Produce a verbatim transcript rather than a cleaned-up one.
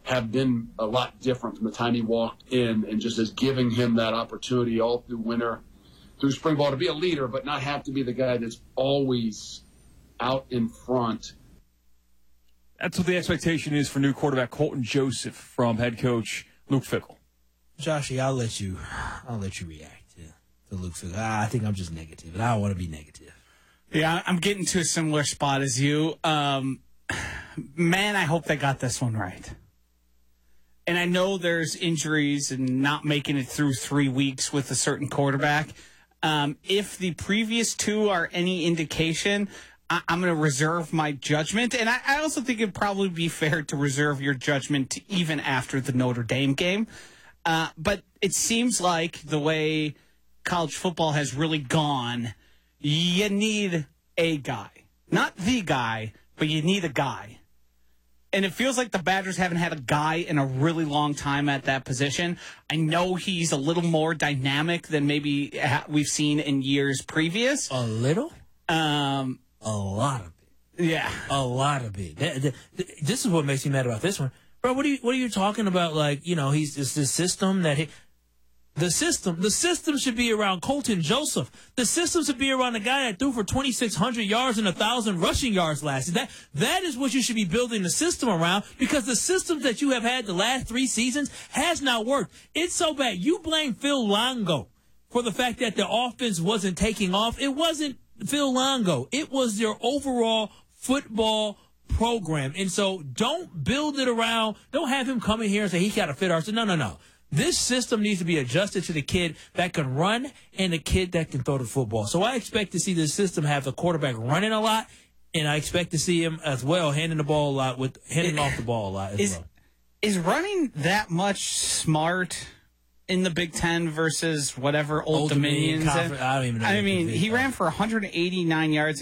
have been a lot different from the time he walked in, and just as giving him that opportunity all through winter, through spring ball, to be a leader, but not have to be the guy that's always out in front. That's what the expectation is for new quarterback Colton Joseph from head coach Luke Fickell. Joshy, I'll let you, I'll let you react to, to Luke Fickell. I think I'm just negative, and I don't want to be negative. Yeah, I'm getting to a similar spot as you. Um, man, I hope they got this one right. And I know there's injuries and not making it through three weeks with a certain quarterback. Um, if the previous two are any indication, I- I'm going to reserve my judgment. And I-, I also think it'd probably be fair to reserve your judgment even after the Notre Dame game. Uh, but it seems like the way college football has really gone, you need a guy. Not the guy, but you need a guy. And it feels like the Badgers haven't had a guy in a really long time at that position. I know he's a little more dynamic than maybe we've seen in years previous. A little? Um, a lot of it. Yeah. A lot of it. That, that, this is what makes me mad about this one. Bro, what are you, what are you talking about? Like, you know, he's it's this system that he... The system, the system should be around Colton Joseph. The system should be around the guy that threw for twenty-six hundred yards and one thousand rushing yards last year. That, that is what you should be building the system around, because the systems that you have had the last three seasons has not worked. It's so bad. You blame Phil Longo for the fact that the offense wasn't taking off. It wasn't Phil Longo. It was your overall football program. And so don't build it around, don't have him come in here and say he got to fit our system. No, no, no. This system needs to be adjusted to the kid that can run and the kid that can throw the football. So I expect to see this system have the quarterback running a lot, and I expect to see him as well handing the ball a lot, with handing it, off the ball a lot as is, well. Is running that much smart in the Big Ten versus whatever Old, Old Dominions? Dominion I don't even know. I mean, he ran for one hundred eighty-nine yards